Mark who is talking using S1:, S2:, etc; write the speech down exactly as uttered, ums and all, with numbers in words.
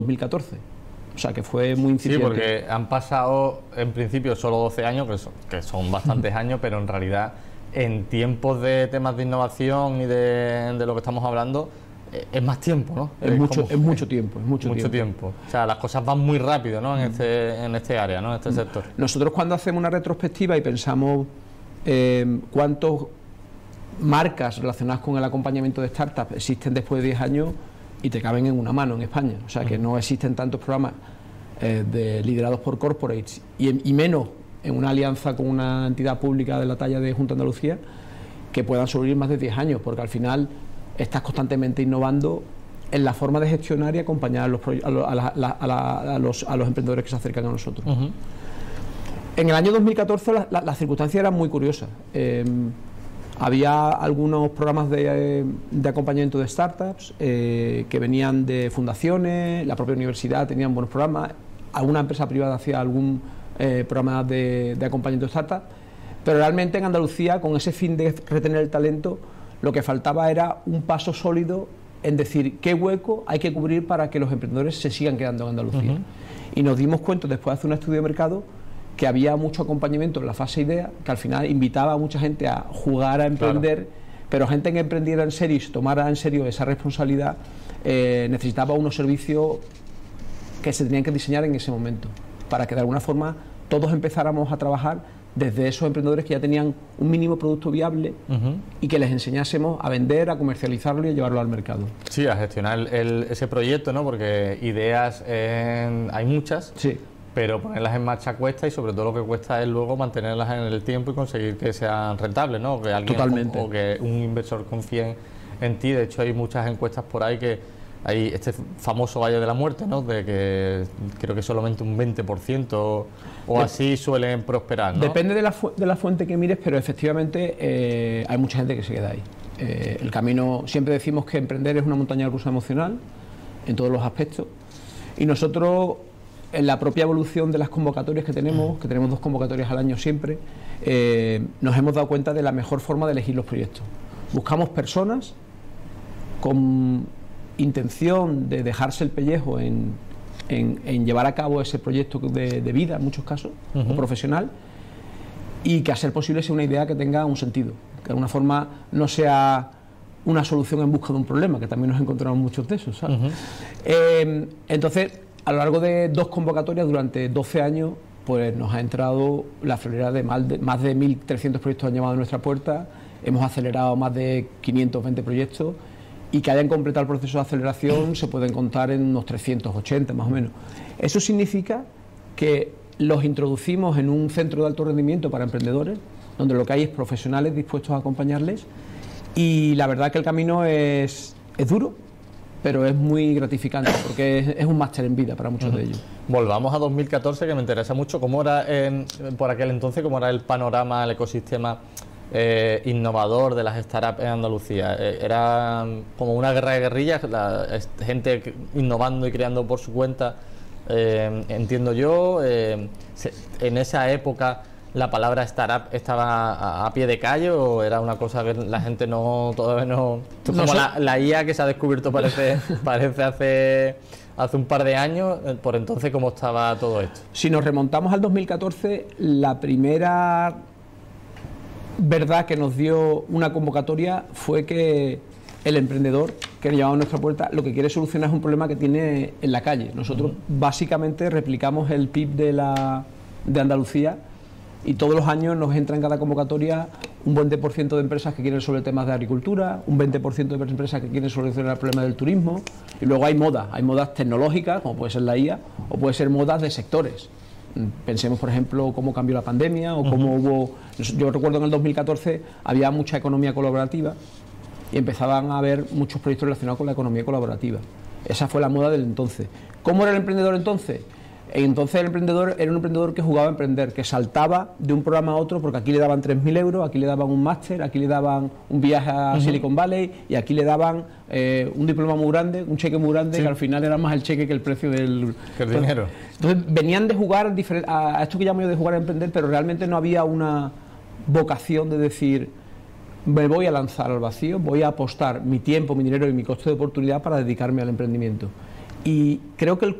S1: dos mil catorce. O sea, que fue muy incipiente.
S2: Sí, porque han pasado en principio solo doce años, que son, que son bastantes años, pero en realidad en tiempos de temas de innovación y de, de lo que estamos hablando, eh, es más tiempo, ¿no?
S1: Es,
S2: es
S1: mucho,
S2: como,
S1: es mucho tiempo, es mucho,
S2: mucho
S1: tiempo.
S2: tiempo. O sea, las cosas van muy rápido, ¿no? En este, en este área, ¿no? En este sector.
S1: Nosotros cuando hacemos una retrospectiva y pensamos eh, cuántas marcas relacionadas con el acompañamiento de startups existen después de diez años, y te caben en una mano en España. O sea, que no existen tantos programas eh, de, liderados por corporates y, y menos en una alianza con una entidad pública de la talla de Junta de Andalucía que puedan sobrevivir más de diez años, porque al final estás constantemente innovando en la forma de gestionar y acompañar a los, a, los, a, la, a, la, a, los, a los emprendedores que se acercan a nosotros. Uh-huh. En el año dos mil catorce las la, la circunstancias eran muy curiosas. Eh, Había algunos programas de, de acompañamiento de startups eh, que venían de fundaciones, la propia universidad tenían buenos programas, alguna empresa privada hacía algún eh, programa de, de acompañamiento de startups, pero realmente en Andalucía, con ese fin de retener el talento, lo que faltaba era un paso sólido en decir qué hueco hay que cubrir para que los emprendedores se sigan quedando en Andalucía. Uh-huh. Y nos dimos cuenta, después de hacer un estudio de mercado, que había mucho acompañamiento en la fase idea, que al final invitaba a mucha gente a jugar a emprender, claro. Pero gente que emprendiera en serio y se tomara en serio esa responsabilidad, eh, necesitaba unos servicios que se tenían que diseñar en ese momento, para que de alguna forma todos empezáramos a trabajar desde esos emprendedores que ya tenían un mínimo producto viable uh-huh. y que les enseñásemos a vender, a comercializarlo y a llevarlo al mercado.
S2: Sí, a gestionar el, ese proyecto, ¿no? Porque ideas en, hay muchas.
S1: Sí.
S2: Pero ponerlas en marcha cuesta, y sobre todo lo que cuesta es luego mantenerlas en el tiempo y conseguir que sean rentables, ¿no? Que alguien
S1: Totalmente.
S2: O que un inversor confíe en, en ti. De hecho, hay muchas encuestas por ahí que hay este famoso valle de la muerte, ¿no? De que creo que solamente un veinte por ciento o de, así suelen prosperar, ¿no?
S1: Depende de la, fu de la fuente que mires, pero efectivamente eh, hay mucha gente que se queda ahí. Eh, el camino, siempre decimos que emprender es una montaña rusa emocional en todos los aspectos, y nosotros, en la propia evolución de las convocatorias que tenemos, que tenemos dos convocatorias al año siempre, eh, nos hemos dado cuenta de la mejor forma de elegir los proyectos. Buscamos personas con intención de dejarse el pellejo en, en, en llevar a cabo ese proyecto de, de vida, en muchos casos, uh-huh. o profesional, y que a ser posible sea una idea que tenga un sentido, que de alguna forma no sea una solución en busca de un problema, que también nos encontramos muchos de esos, ¿sabes? Uh-huh. eh, entonces, a lo largo de dos convocatorias durante doce años, pues nos ha entrado la florera de más de, más de mil trescientos proyectos han llamado a nuestra puerta, hemos acelerado más de quinientos veinte proyectos, y que hayan completado el proceso de aceleración se pueden contar en unos trescientos ochenta más o menos. Eso significa que los introducimos en un centro de alto rendimiento para emprendedores, donde lo que hay es profesionales dispuestos a acompañarles, y la verdad que el camino es, es duro, pero es muy gratificante, porque es, es un máster en vida para muchos uh-huh. de ellos.
S2: Volvamos a dos mil catorce, que me interesa mucho. ¿Cómo era eh, por aquel entonces, cómo era el panorama, el ecosistema eh, innovador de las startups en Andalucía? Eh, ¿Era como una guerra de guerrillas, la gente innovando y creando por su cuenta? Eh, entiendo yo, eh, se, en esa época la palabra startup estaba a, a pie de calle, o era una cosa que la gente no todavía no, no como la, la I A que se ha descubierto parece parece hace hace un par de años. Por entonces, ¿cómo estaba todo esto?
S1: Si nos remontamos al dos mil catorce, la primera verdad que nos dio una convocatoria fue que el emprendedor que llevaba a nuestra puerta lo que quiere solucionar es un problema que tiene en la calle. Nosotros uh-huh. básicamente replicamos el P I B de la de Andalucía, y todos los años nos entra en cada convocatoria un veinte por ciento de empresas que quieren resolver temas de agricultura, un veinte por ciento de empresas que quieren solucionar el problema del turismo, y luego hay modas, hay modas tecnológicas, como puede ser la I A, o puede ser modas de sectores. Pensemos, por ejemplo, cómo cambió la pandemia, o cómo uh-huh. hubo... Yo recuerdo en el dos mil catorce había mucha economía colaborativa, y empezaban a haber muchos proyectos relacionados con la economía colaborativa. Esa fue la moda del entonces. ¿Cómo era el emprendedor entonces? Entonces el emprendedor era un emprendedor que jugaba a emprender, que saltaba de un programa a otro, porque aquí le daban tres mil euros, aquí le daban un máster, aquí le daban un viaje a uh-huh. Silicon Valley, y aquí le daban eh, un diploma muy grande, un cheque muy grande, sí. que al final era más el cheque que el precio del
S2: que el dinero.
S1: Entonces venían de jugar a, a esto que llamo yo de jugar a emprender, pero realmente no había una vocación de decir: me voy a lanzar al vacío, voy a apostar mi tiempo, mi dinero y mi coste de oportunidad para dedicarme al emprendimiento. Y creo que el